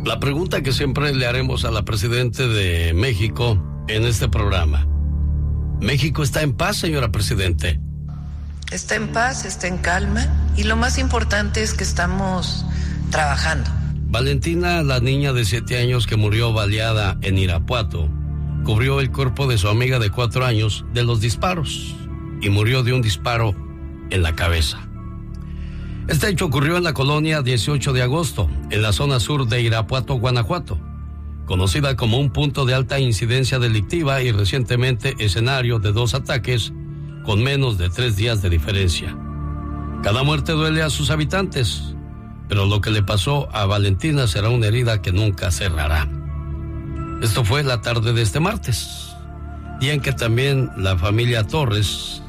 La pregunta que siempre le haremos a la presidenta de México en este programa. ¿México está en paz, señora presidente? Está en paz, está en calma, y lo más importante es que estamos trabajando. Valentina, la niña de 7 años que murió baleada en Irapuato, cubrió el cuerpo de su amiga de 4 años de los disparos y murió de un disparo en la cabeza. Este hecho ocurrió en la colonia 18 de agosto, en la zona sur de Irapuato, Guanajuato, conocida como un punto de alta incidencia delictiva y recientemente escenario de 2 ataques con menos de 3 días de diferencia. Cada muerte duele a sus habitantes, pero lo que le pasó a Valentina será una herida que nunca cerrará. Esto fue la tarde de este martes, día en que también la familia Torres,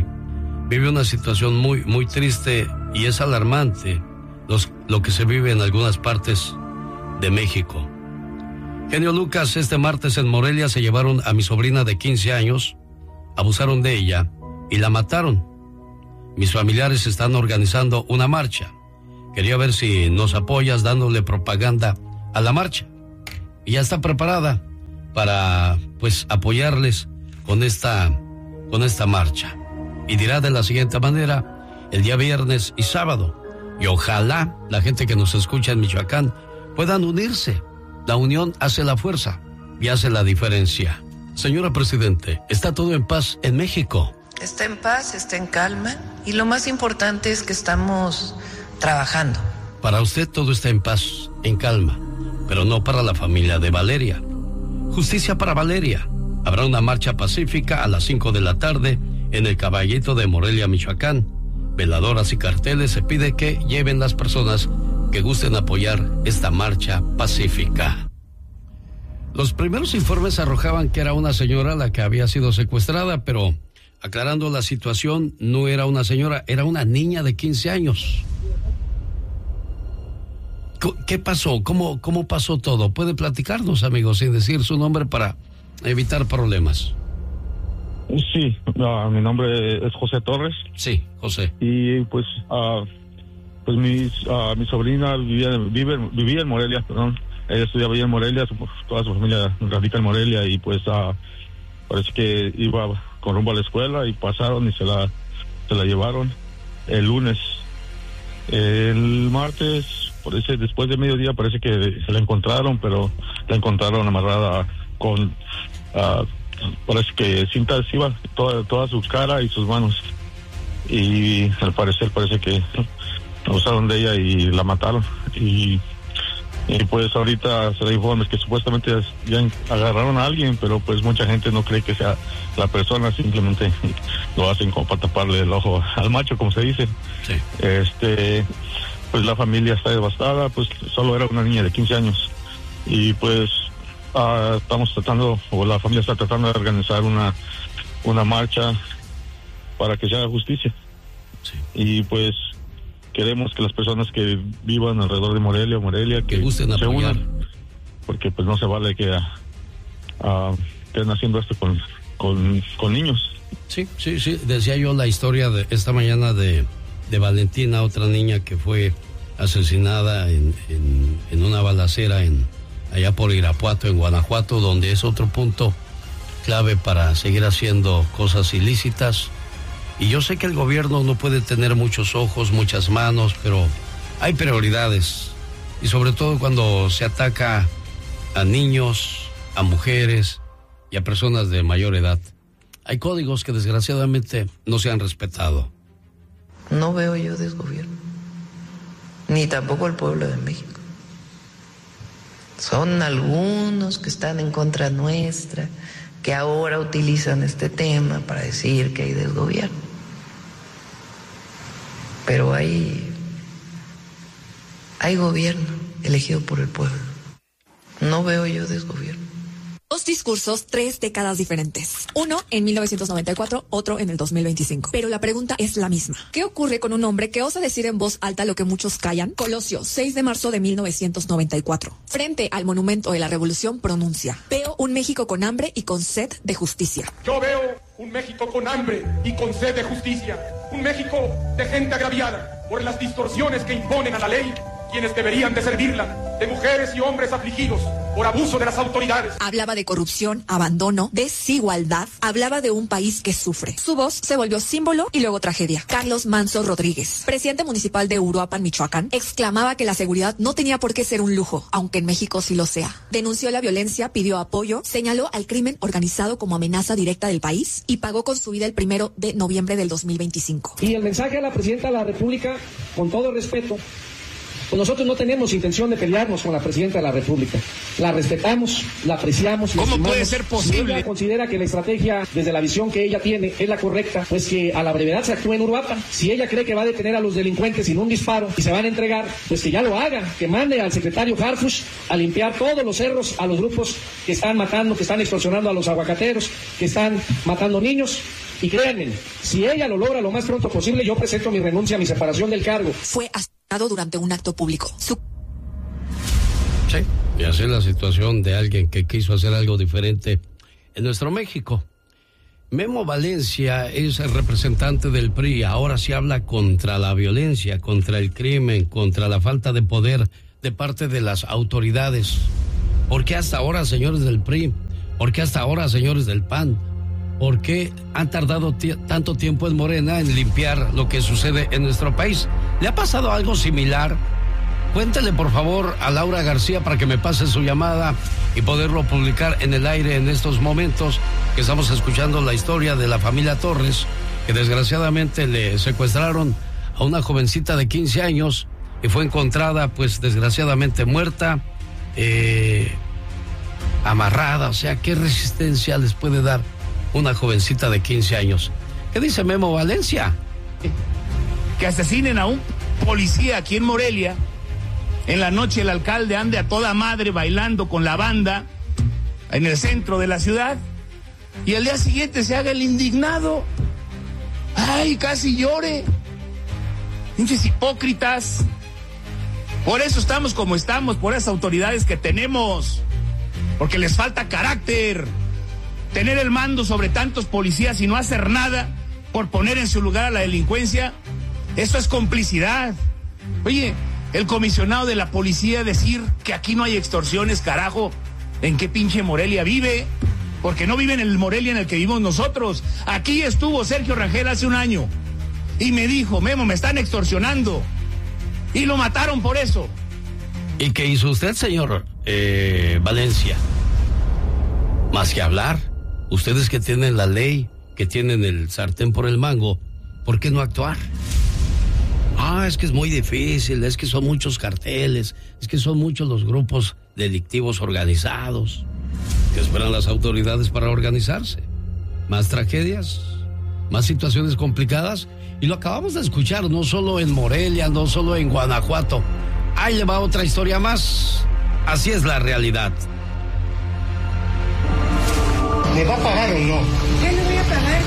vive una situación muy, muy triste y es alarmante lo que se vive en algunas partes de México. Genio Lucas, este martes en Morelia se llevaron a mi sobrina de 15 años, abusaron de ella y la mataron. Mis familiares están organizando una marcha. Quería ver si nos apoyas dándole propaganda a la marcha. Y ya está preparada para, pues, apoyarles con esta marcha. Y dirá de la siguiente manera, el día viernes y sábado. Y ojalá la gente que nos escucha en Michoacán puedan unirse. La unión hace la fuerza y hace la diferencia. Señora presidente, ¿está todo en paz en México? Está en paz, está en calma, y lo más importante es que estamos trabajando. Para usted todo está en paz, en calma, pero no para la familia de Valeria. Justicia para Valeria. Habrá una marcha pacífica a las 5 de la tarde en el Caballito de Morelia, Michoacán. Veladoras y carteles se pide que lleven las personas que gusten apoyar esta marcha pacífica. Los primeros informes arrojaban que era una señora la que había sido secuestrada, pero aclarando la situación, no era una señora, era una niña de 15 años. ¿Qué pasó? ¿Cómo pasó todo? ¿Puede platicarnos, amigos, sin decir su nombre para evitar problemas? Sí, mi nombre es José Torres. Sí, José. Y pues mi sobrina vivía en Morelia, perdón. Ella estudiaba ahí en Morelia, toda su familia radica en Morelia, y pues parece que iba con rumbo a la escuela y pasaron y se la llevaron el lunes. El martes, después de mediodía, parece que se la encontraron, pero la encontraron amarrada con parece que cinta adhesiva toda su cara y sus manos, y al parecer parece que abusaron de ella y la mataron, y pues ahorita se da informes que supuestamente ya agarraron a alguien, pero pues mucha gente no cree que sea la persona, simplemente lo hacen como para taparle el ojo al macho, como se dice. Sí. Pues la familia está devastada, pues solo era una niña de 15 años, y pues estamos tratando, o la familia está tratando de organizar una marcha para que se haga justicia. Sí. Y pues queremos que las personas que vivan alrededor de Morelia que gusten se apoyar, unan, porque pues no se vale que estén haciendo esto con niños. Sí, decía yo la historia de esta mañana de Valentina, otra niña que fue asesinada en una balacera allá por Irapuato, en Guanajuato, donde es otro punto clave para seguir haciendo cosas ilícitas. Y yo sé que el gobierno no puede tener muchos ojos, muchas manos, pero hay prioridades. Y sobre todo cuando se ataca a niños, a mujeres y a personas de mayor edad. Hay códigos que desgraciadamente no se han respetado. No veo yo desgobierno, ni tampoco el pueblo de México. Son algunos que están en contra nuestra, que ahora utilizan este tema para decir que hay desgobierno. Pero hay gobierno elegido por el pueblo. No veo yo desgobierno. Dos discursos, 3 décadas diferentes. Uno en 1994, otro en el 2025. Pero la pregunta es la misma. ¿Qué ocurre con un hombre que osa decir en voz alta lo que muchos callan? Colosio, 6 de marzo de 1994. Frente al monumento de la Revolución pronuncia: veo un México con hambre y con sed de justicia. Yo veo un México con hambre y con sed de justicia. Un México de gente agraviada por las distorsiones que imponen a la ley quienes deberían de servirla, de mujeres y hombres afligidos por abuso de las autoridades. Hablaba de corrupción, abandono, desigualdad. Hablaba de un país que sufre. Su voz se volvió símbolo y luego tragedia. Carlos Manso Rodríguez, presidente municipal de Uruapan, Michoacán, exclamaba que la seguridad no tenía por qué ser un lujo, aunque en México sí lo sea. Denunció la violencia, pidió apoyo, señaló al crimen organizado como amenaza directa del país y pagó con su vida el 1 de noviembre del 2025. Y el mensaje a la presidenta de la República, con todo respeto, pues nosotros no tenemos intención de pelearnos con la presidenta de la República. La respetamos, la apreciamos. ¿Cómo puede ser posible? Si ella considera que la estrategia, desde la visión que ella tiene, es la correcta, pues que a la brevedad se actúe en Uruapan. Si ella cree que va a detener a los delincuentes sin un disparo y se van a entregar, pues que ya lo haga, que mande al secretario Harfuch a limpiar todos los cerros a los grupos que están matando, que están extorsionando a los aguacateros, que están matando niños. Y créanme, si ella lo logra lo más pronto posible, yo presento mi renuncia a mi separación del cargo. Fue asesinado durante un acto público. Sí, y así es la situación de alguien que quiso hacer algo diferente en nuestro México. Memo Valencia es el representante del PRI. Ahora sí habla contra la violencia, contra el crimen, contra la falta de poder de parte de las autoridades. ¿Por qué hasta ahora, señores del PRI? ¿Por qué hasta ahora, señores del PAN? ¿Por qué han tardado tanto tiempo en Morena en limpiar lo que sucede en nuestro país? ¿Le ha pasado algo similar? Cuéntele por favor a Laura García para que me pase su llamada y poderlo publicar en el aire en estos momentos que estamos escuchando la historia de la familia Torres, que desgraciadamente le secuestraron a una jovencita de 15 años y fue encontrada pues desgraciadamente muerta, amarrada. O sea, ¿qué resistencia les puede dar una jovencita de 15 años? ¿Qué dice Memo Valencia? Que asesinen a un policía aquí en Morelia. En la noche el alcalde ande a toda madre bailando con la banda en el centro de la ciudad. Y al día siguiente se haga el indignado. ¡Ay, casi llore! Pinches hipócritas. Por eso estamos como estamos, por esas autoridades que tenemos. Porque les falta carácter. Tener el mando sobre tantos policías y no hacer nada por poner en su lugar a la delincuencia, eso es complicidad. Oye, el comisionado de la policía decir que aquí no hay extorsiones, carajo, ¿en qué pinche Morelia vive? Porque no vive en el Morelia en el que vivimos nosotros. Aquí estuvo Sergio Rangel hace un año y me dijo, Memo, me están extorsionando, y lo mataron por eso. ¿Y qué hizo usted, señor Valencia? Más que hablar. Ustedes que tienen la ley, que tienen el sartén por el mango, ¿por qué no actuar? Es que es muy difícil, es que son muchos carteles, es que son muchos los grupos delictivos organizados. ¿Qué esperan las autoridades para organizarse? ¿Más tragedias? ¿Más situaciones complicadas? Y lo acabamos de escuchar, no solo en Morelia, no solo en Guanajuato. Ahí le va otra historia más. Así es la realidad. ¿Me va a pagar o no? ¿Qué le voy a pagar?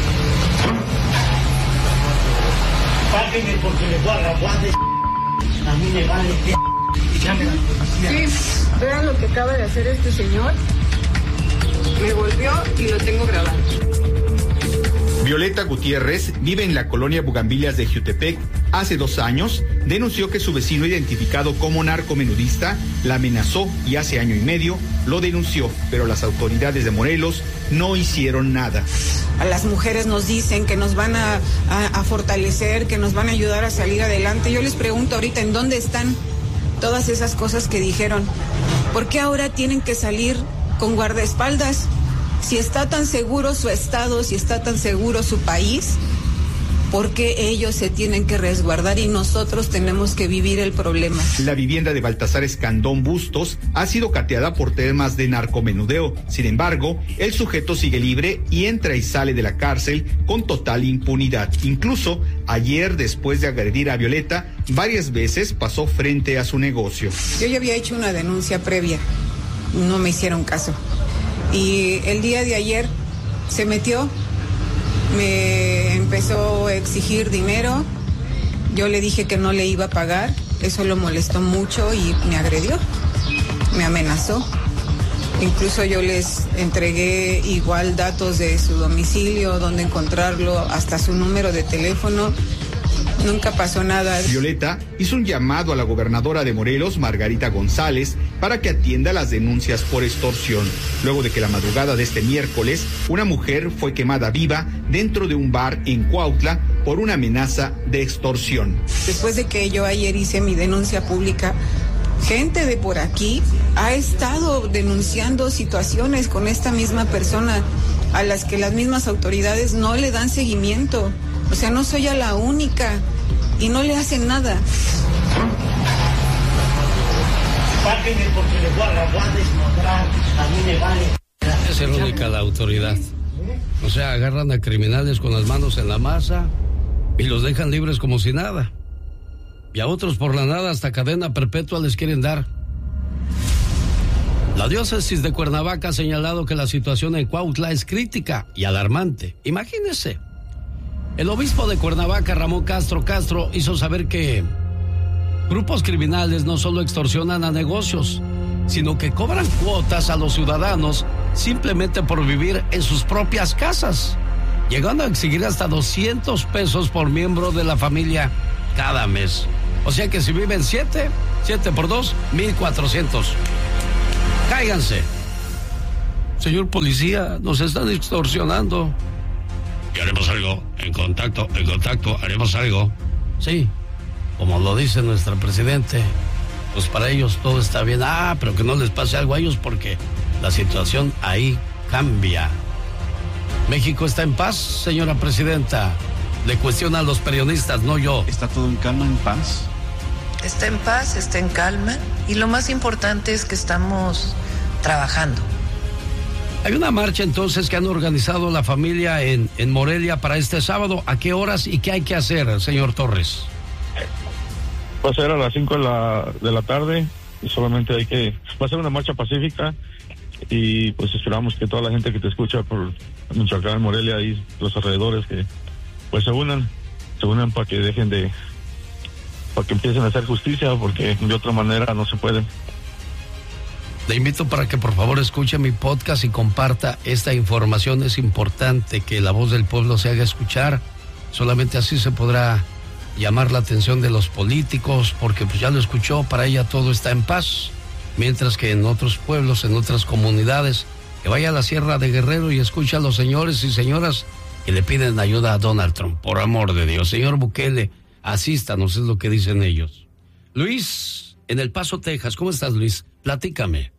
Págueme porque le voy a agravar de a mí me vale de y llame a la policía. Sí, vean lo que acaba de hacer este señor. Me volvió y lo tengo grabado. Violeta Gutiérrez vive en la colonia Bugambilias de Jiutepec. Hace 2 años denunció que su vecino, identificado como narcomenudista, la amenazó y hace 1 año y medio lo denunció, pero las autoridades de Morelos no hicieron nada. A las mujeres nos dicen que nos van a fortalecer, que nos van a ayudar a salir adelante. Yo les pregunto ahorita, ¿en dónde están todas esas cosas que dijeron? ¿Por qué ahora tienen que salir con guardaespaldas? Si está tan seguro su estado, si está tan seguro su país, ¿por qué ellos se tienen que resguardar y nosotros tenemos que vivir el problema? La vivienda de Baltasar Escandón Bustos ha sido cateada por temas de narcomenudeo. Sin embargo, el sujeto sigue libre y entra y sale de la cárcel con total impunidad. Incluso ayer, después de agredir a Violeta, varias veces pasó frente a su negocio. Yo ya había hecho una denuncia previa, no me hicieron caso. Y el día de ayer se metió, me empezó a exigir dinero, yo le dije que no le iba a pagar, eso lo molestó mucho y me agredió, me amenazó. Incluso yo les entregué igual datos de su domicilio, dónde encontrarlo, hasta su número de teléfono, Nunca pasó nada. Violeta hizo un llamado a la gobernadora de Morelos, Margarita González, para que atienda las denuncias por extorsión, luego de que la madrugada de este miércoles una mujer fue quemada viva dentro de un bar en Cuautla por una amenaza de extorsión. Después de que yo ayer hice mi denuncia pública, gente de por aquí ha estado denunciando situaciones con esta misma persona a las que las mismas autoridades no le dan seguimiento. O sea, no soy a la única y no le hacen nada. Páguenme porque les voy a desmodrar, a mí me vale. Es irónica la autoridad. O sea, agarran a criminales con las manos en la masa y los dejan libres como si nada. Y a otros por la nada hasta cadena perpetua les quieren dar. La diócesis de Cuernavaca ha señalado que la situación en Cuautla es crítica y alarmante. Imagínense. El obispo de Cuernavaca, Ramón Castro, hizo saber que grupos criminales no solo extorsionan a negocios, sino que cobran cuotas a los ciudadanos simplemente por vivir en sus propias casas, llegando a exigir hasta 200 pesos por miembro de la familia cada mes. O sea que si viven 7 por 2, 1,400. Cáiganse. Señor policía, nos están extorsionando. Y haremos algo, en contacto, haremos algo. Sí, como lo dice nuestra presidente, pues para ellos todo está bien. Pero que no les pase algo a ellos porque la situación ahí cambia. ¿México está en paz, señora presidenta? Le cuestionan los periodistas, no yo. ¿Está todo en calma, en paz? Está en paz, está en calma, y lo más importante es que estamos trabajando. Hay una marcha entonces que han organizado la familia en Morelia para este sábado. ¿A qué horas y qué hay que hacer, señor Torres? Va a ser a las 5 de la tarde y solamente va a ser una marcha pacífica y pues esperamos que toda la gente que te escucha por Michoacán, Morelia y los alrededores que pues se unan para que para que empiecen a hacer justicia, porque de otra manera no se puede. Le invito para que por favor escuche mi podcast y comparta esta información. Es importante que la voz del pueblo se haga escuchar. Solamente así se podrá llamar la atención de los políticos, porque pues ya lo escuchó, para ella todo está en paz. Mientras que en otros pueblos, en otras comunidades, que vaya a la Sierra de Guerrero y escucha a los señores y señoras que le piden ayuda a Donald Trump. Por amor de Dios, señor Bukele, asístanos, es lo que dicen ellos. Luis, en El Paso, Texas. ¿Cómo estás, Luis? Platícame.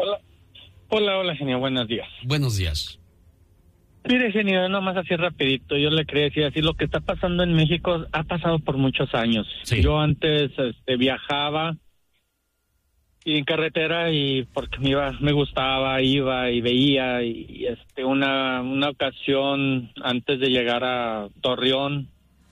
Hola, genio, buenos días. Buenos días. Mire, genio, nomás así rapidito, yo le quería decir así, lo que está pasando en México ha pasado por muchos años. Sí. Yo antes viajaba y en carretera y porque me gustaba, iba y veía y una ocasión antes de llegar a Torreón,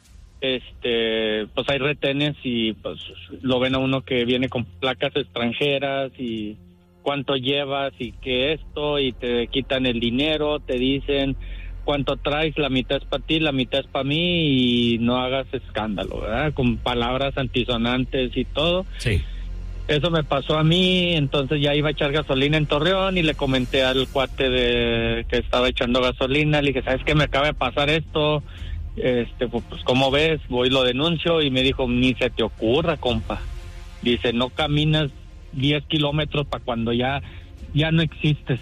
pues hay retenes y pues lo ven a uno que viene con placas extranjeras y cuánto llevas y que esto, y te quitan el dinero, te dicen cuánto traes, la mitad es para ti, la mitad es para mí y no hagas escándalo, ¿verdad? Con palabras antisonantes y todo. Sí. Eso me pasó a mí, entonces ya iba a echar gasolina en Torreón y le comenté al cuate que estaba echando gasolina, le dije, ¿sabes qué? Me acaba de pasar esto, pues ¿cómo ves? Voy y lo denuncio, y me dijo, ni se te ocurra, compa. Dice, no caminas 10 kilómetros para cuando ya no existes.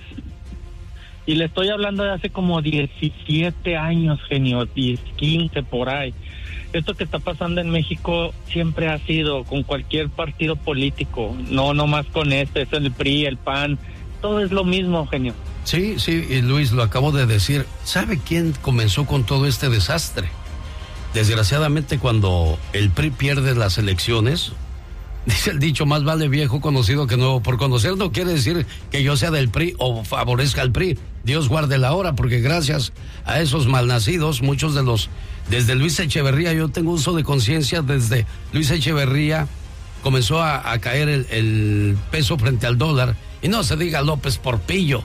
Y le estoy hablando de hace como 17 años, genio, 15 por ahí. Esto que está pasando en México siempre ha sido con cualquier partido político, no más con es el PRI, el PAN, todo es lo mismo, genio. Sí, y Luis, lo acabo de decir. ¿Sabe quién comenzó con todo este desastre? Desgraciadamente, cuando el PRI pierde las elecciones, dice el dicho, más vale viejo conocido que nuevo por conocer. No quiere decir que yo sea del PRI o favorezca al PRI. Dios guarde la hora, porque gracias a esos malnacidos, muchos de los... Desde Luis Echeverría, yo tengo uso de conciencia, desde Luis Echeverría comenzó a caer el peso frente al dólar. Y no se diga López Portillo.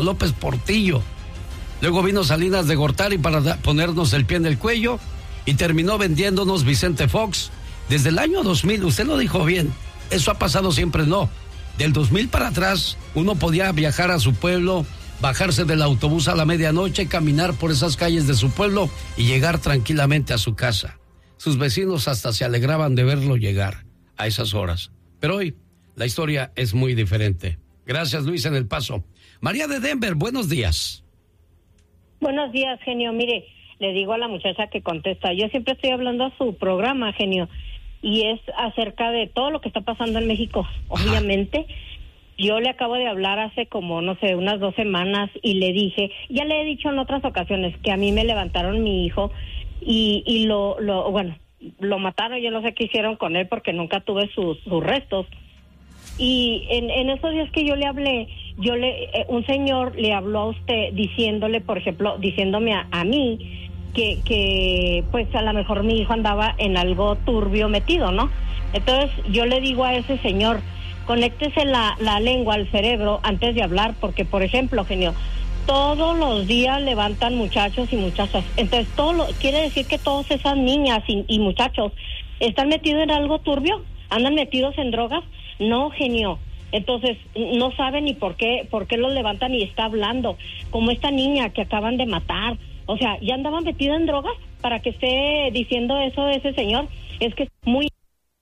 Luego vino Salinas de Gortari para ponernos el pie en el cuello y terminó vendiéndonos Vicente Fox. Desde el año 2000, usted lo dijo bien, eso ha pasado siempre, no. Del 2000 para atrás, uno podía viajar a su pueblo, bajarse del autobús a la medianoche, caminar por esas calles de su pueblo y llegar tranquilamente a su casa. sus vecinos hasta se alegraban de verlo llegar a esas horas. Pero hoy la historia es muy diferente. Gracias, Luis, en El Paso. María de Denver, buenos días. Buenos días, genio. Mire, le digo a la muchacha que contesta, yo siempre estoy hablando a su programa, genio, y es acerca de todo lo que está pasando en México. Obviamente, yo le acabo de hablar hace como, no sé, unas 2 semanas y le dije, ya le he dicho en otras ocasiones que a mí me levantaron mi hijo y lo mataron. Yo no sé qué hicieron con él porque nunca tuve sus restos. Y en esos días que yo le hablé, un señor le habló a usted diciéndole, por ejemplo, diciéndome a mí que pues a lo mejor mi hijo andaba en algo turbio metido, ¿no? Entonces yo le digo a ese señor, conéctese la lengua al cerebro antes de hablar, porque por ejemplo, genio, todos los días levantan muchachos y muchachas. Entonces quiere decir que todas esas niñas y muchachos están metidos en algo turbio, andan metidos en drogas. No, genio. Entonces, no sabe ni por qué lo levantan y está hablando. Como esta niña que acaban de matar. O sea, ¿ya andaba metida en drogas para que esté diciendo eso de ese señor? Es que es muy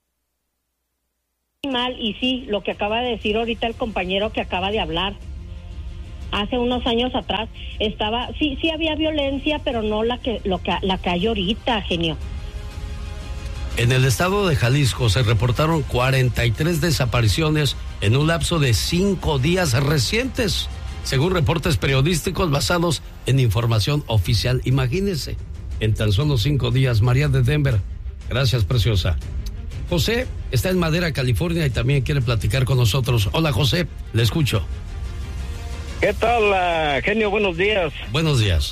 mal. Y sí, lo que acaba de decir ahorita el compañero que acaba de hablar. Hace unos años atrás sí había violencia, pero no la que hay ahorita, genio. En el estado de Jalisco se reportaron 43 desapariciones en un lapso de 5 días recientes, según reportes periodísticos basados en información oficial. Imagínense, en tan solo 5 días. María de Denver, gracias, preciosa. José está en Madera, California, y también quiere platicar con nosotros. Hola, José, le escucho. ¿Qué tal, genio? Buenos días. Buenos días.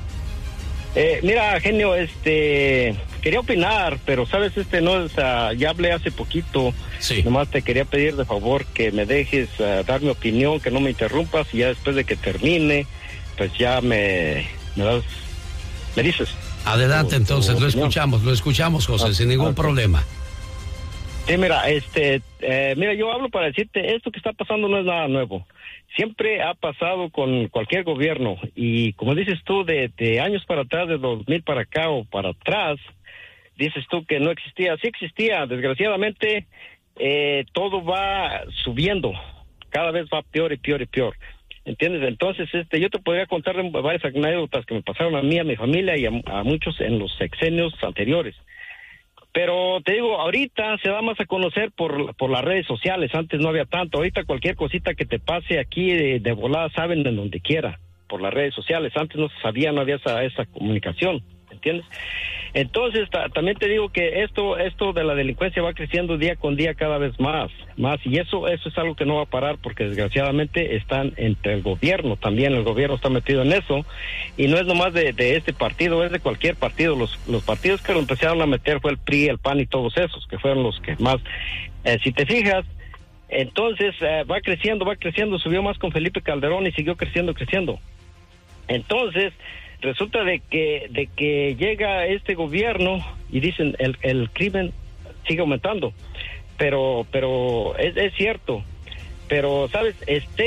Mira, genio, quería opinar, pero sabes, ya hablé hace poquito. Sí. Nomás te quería pedir de favor que me dejes dar mi opinión, que no me interrumpas, y ya después de que termine, pues ya me dices. Adelante, entonces, lo escuchamos, José, sin ningún problema. Sí, mira, yo hablo para decirte, esto que está pasando no es nada nuevo. Siempre ha pasado con cualquier gobierno, y como dices tú, de años para atrás, de 2000 para acá o para atrás, dices tú que no existía. Sí existía, desgraciadamente todo va subiendo, cada vez va peor y peor y peor, ¿entiendes? Entonces yo te podría contar varias anécdotas que me pasaron a mí, a mi familia y a muchos en los sexenios anteriores. Pero te digo, ahorita se da más a conocer por las redes sociales. Antes no había tanto. Ahorita cualquier cosita que te pase aquí de volada saben en donde quiera, por las redes sociales. Antes no se sabía, no había esa comunicación, ¿entiendes? Entonces también te digo que esto de la delincuencia va creciendo día con día cada vez más, y eso es algo que no va a parar, porque desgraciadamente están entre el gobierno también. El gobierno está metido en eso, y no es nomás de este partido, es de cualquier partido. Los partidos que lo empezaron a meter fue el PRI, el PAN y todos esos, que fueron los que más, si te fijas. Entonces va creciendo, subió más con Felipe Calderón y siguió creciendo. Entonces resulta de que llega este gobierno y dicen el crimen sigue aumentando, pero es cierto. Pero sabes,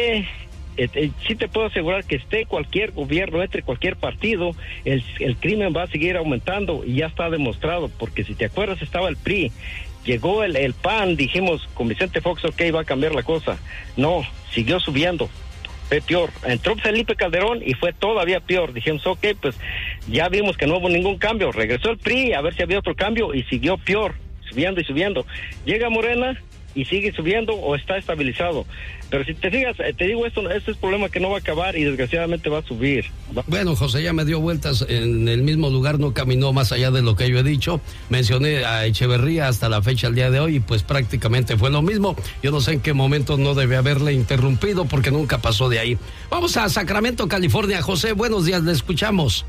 sí te puedo asegurar que cualquier gobierno, entre cualquier partido, el crimen va a seguir aumentando, y ya está demostrado, porque si te acuerdas estaba el PRI, llegó el PAN, dijimos con Vicente Fox, ok, va a cambiar la cosa. No, siguió subiendo. Fue peor. Entró Felipe Calderón y fue todavía peor. Dijimos, ok, pues ya vimos que no hubo ningún cambio. Regresó el PRI a ver si había otro cambio y siguió peor, subiendo y subiendo. Llega Morena y sigue subiendo o está estabilizado. Pero si te fijas, te digo, este es problema que no va a acabar y desgraciadamente va a subir. Bueno, José ya me dio vueltas en el mismo lugar, no caminó más allá de lo que yo he dicho. Mencioné a Echeverría hasta la fecha, el día de hoy, y pues prácticamente fue lo mismo. Yo no sé en qué momento no debe haberle interrumpido, porque nunca pasó de ahí. Vamos a Sacramento, California. José, buenos días, le escuchamos.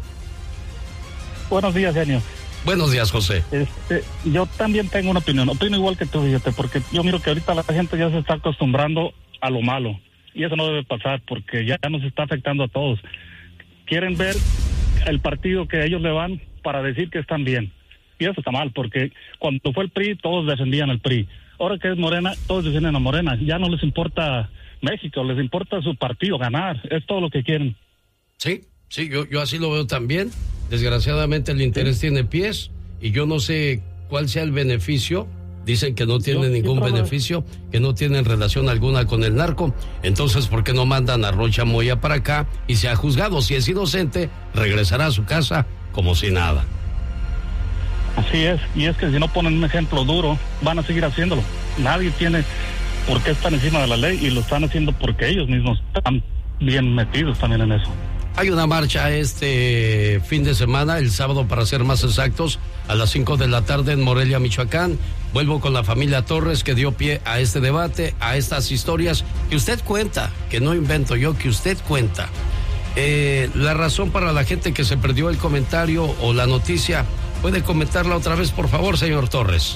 Buenos días, genio. Buenos días, José. Yo también tengo una opinión, opino igual que tú, fíjate, porque yo miro que ahorita la gente ya se está acostumbrando a lo malo, y eso no debe pasar, porque ya nos está afectando a todos. Quieren ver el partido que ellos le van para decir que están bien, y eso está mal, porque cuando fue el PRI todos defendían al PRI, ahora que es Morena todos defienden a Morena. Ya no les importa México, les importa su partido, ganar, es todo lo que quieren. Sí, yo así lo veo también. Desgraciadamente el interés tiene pies, y yo no sé cuál sea el beneficio. Dicen que no tienen ningún beneficio, que no tienen relación alguna con el narco. Entonces, ¿por qué no mandan a Rocha Moya para acá y sea juzgado? Si es inocente, regresará a su casa como si nada. Así es, y es que si no ponen un ejemplo duro, van a seguir haciéndolo. Nadie tiene por qué estar encima de la ley y lo están haciendo porque ellos mismos están bien metidos también en eso. Hay una marcha este fin de semana, el sábado para ser más exactos, a las 5 de la tarde en Morelia, Michoacán. Vuelvo con la familia Torres que dio pie a este debate, a estas historias que usted cuenta, que no invento yo, que usted cuenta. La razón para la gente que se perdió el comentario o la noticia, ¿puede comentarla otra vez, por favor, señor Torres?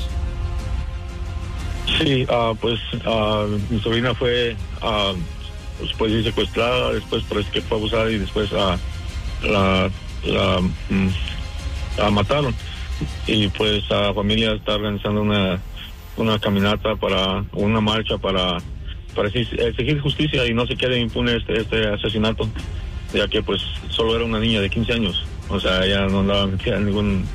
Sí, mi sobrina fue pues secuestrada, después parece que fue abusada y después la mataron. Y pues la familia está organizando una caminata una marcha para exigir justicia y no se quede impune este asesinato, ya que pues solo era una niña de 15 años. O sea, ella no andaba metida en ningún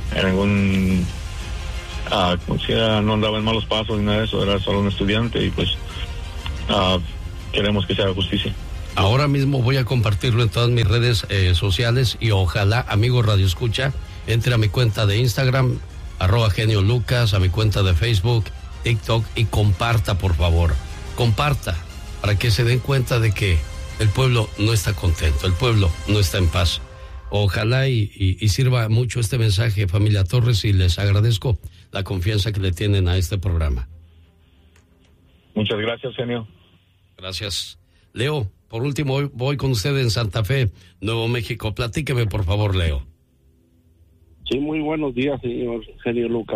no andaba en malos pasos ni nada de eso, era solo un estudiante y pues queremos que se haga justicia. Ahora mismo voy a compartirlo en todas mis redes sociales y ojalá, amigo Radio Escucha, entre a mi cuenta de Instagram, @geniolucas, a mi cuenta de Facebook, TikTok y comparta, por favor. Comparta, para que se den cuenta de que el pueblo no está contento, el pueblo no está en paz. Ojalá y sirva mucho este mensaje, familia Torres, y les agradezco la confianza que le tienen a este programa. Muchas gracias, genio. Gracias. Leo, por último, hoy voy con usted en Santa Fe, Nuevo México. Platíqueme, por favor, Leo. Sí, muy buenos días, señor Genio Lucas.